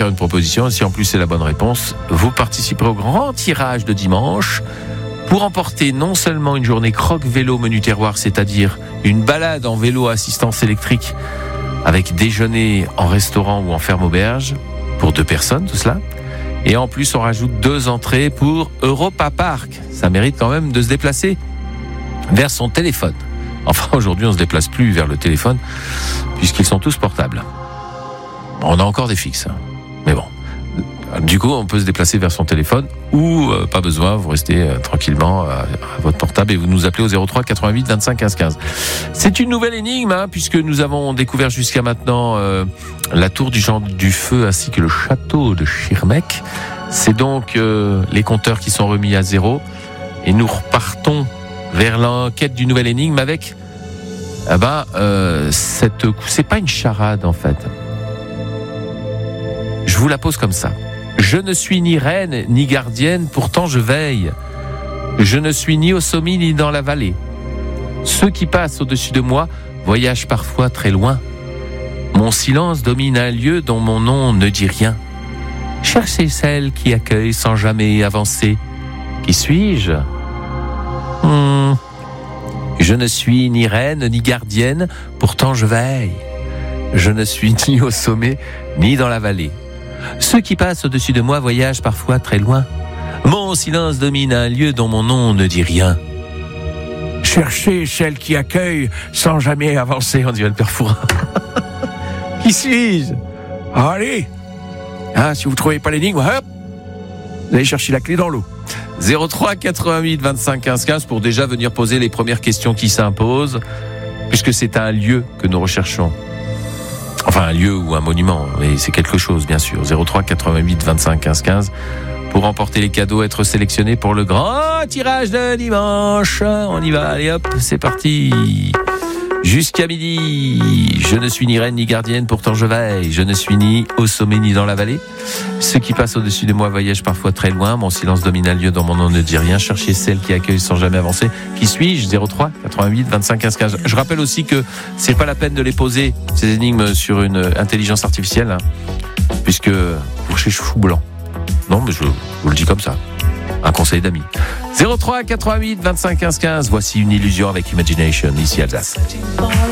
une proposition. Et si en plus c'est la bonne réponse, vous participerez au grand tirage de dimanche pour emporter non seulement une journée croque-vélo menu terroir, c'est-à-dire une balade en vélo à assistance électrique avec déjeuner en restaurant ou en ferme-auberge pour 2 personnes, tout cela. Et en plus, on rajoute 2 entrées pour Europa Park. Ça mérite quand même de se déplacer vers son téléphone. Enfin, aujourd'hui, on ne se déplace plus vers le téléphone puisqu'ils sont tous portables. On a encore des fixes, mais bon. Du coup, on peut se déplacer vers son téléphone ou pas besoin, vous restez tranquillement à votre portable et vous nous appelez au 03 88 25 15 15. C'est une nouvelle énigme, puisque nous avons découvert jusqu'à maintenant la tour du Jean du Feu ainsi que le château de Schirmeck. C'est donc les compteurs qui sont remis à 0 et nous repartons vers l'enquête d'une nouvelle énigme avec c'est pas une charade en fait. Je vous la pose comme ça. Je ne suis ni reine ni gardienne, pourtant je veille. Je ne suis ni au sommet ni dans la vallée. Ceux qui passent au-dessus de moi voyagent parfois très loin. Mon silence domine un lieu dont mon nom ne dit rien. Cherchez celle qui accueille sans jamais avancer. Qui suis-je ? Je ne suis ni reine ni gardienne, pourtant je veille. Je ne suis ni au sommet ni dans la vallée. Ceux qui passent au-dessus de moi voyagent parfois très loin. Mon silence domine un lieu dont mon nom ne dit rien. Cherchez celle qui accueille sans jamais avancer, on dirait le père Fouras. Qui suis-je ? Allez, si vous ne trouvez pas l'énigme, hop, vous allez chercher la clé dans l'eau. 03 88 25 15 15 pour déjà venir poser les premières questions qui s'imposent, puisque c'est un lieu que nous recherchons. Enfin, un lieu ou un monument, mais c'est quelque chose, bien sûr. 03 88 25 15 15 pour remporter les cadeaux, être sélectionné pour le grand tirage de dimanche. On y va, allez hop, c'est parti. Jusqu'à midi, je ne suis ni reine ni gardienne, pourtant je veille. Je ne suis ni au sommet ni dans la vallée. Ceux qui passent au-dessus de moi voyagent parfois très loin. Mon silence domine un lieu dont mon nom ne dit rien. Cherchez celle qui accueille sans jamais avancer. Qui suis-je ? 03 88 25 15 15. Je rappelle aussi que c'est pas la peine de les poser, ces énigmes, sur une intelligence artificielle, puisque vous cherchez chou blanc. Non, mais je vous le dis comme ça. Un conseil d'amis. 03 88 25 15 15. Voici une illusion avec Imagination, ici Alsace.